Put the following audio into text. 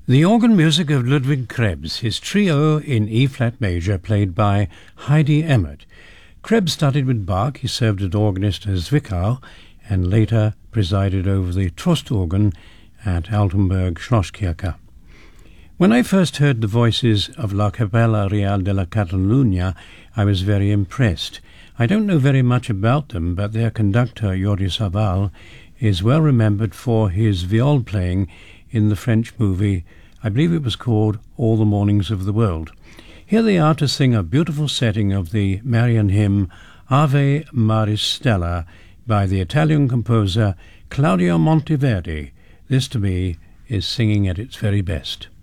The organ music of Ludwig Krebs, his trio in E-flat major, played by Heidi Emmert. Krebs studied with Bach. He served as organist at Zwickau and later presided over the Trost organ at Altenburg Schlosskirche. When I first heard the voices of La Capella Real de la Catalunya, I was very impressed. I don't know very much about them, but their conductor, Jordi Savall, is well remembered for his viol playing in the French movie, I believe it was called All the Mornings of the World. Here they are to sing a beautiful setting of the Marian hymn Ave Maris Stella by the Italian composer Claudio Monteverdi. This, to me, is singing at its very best.